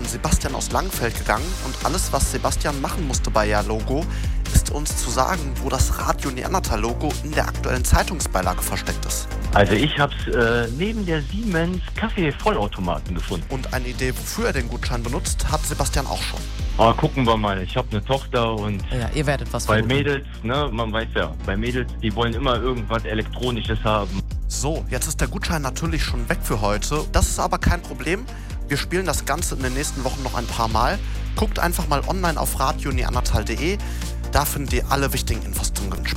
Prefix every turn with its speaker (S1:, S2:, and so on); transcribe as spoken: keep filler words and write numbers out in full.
S1: an Sebastian aus Langenfeld gegangen und alles, was Sebastian machen musste bei Ja Logo, ist uns zu sagen, wo das Radio Neandertal Logo in der aktuellen Zeitungsbeilage versteckt ist.
S2: Also ich habe es äh, neben der Siemens Kaffee-Vollautomaten gefunden.
S1: Und eine Idee, wofür er den Gutschein benutzt, hat Sebastian auch schon.
S2: Aber gucken wir mal, ich habe eine Tochter und
S3: Ja, ihr werdet was
S2: bei
S3: vermuten.
S2: Mädels, ne, man weiß ja, bei Mädels, die wollen immer irgendwas Elektronisches haben.
S1: So, jetzt ist der Gutschein natürlich schon weg für heute. Das ist aber kein Problem. Wir spielen das Ganze in den nächsten Wochen noch ein paar Mal. Guckt einfach mal online auf radio neandertal punkt de. Da findet ihr alle wichtigen Infos zum Gewinnspiel.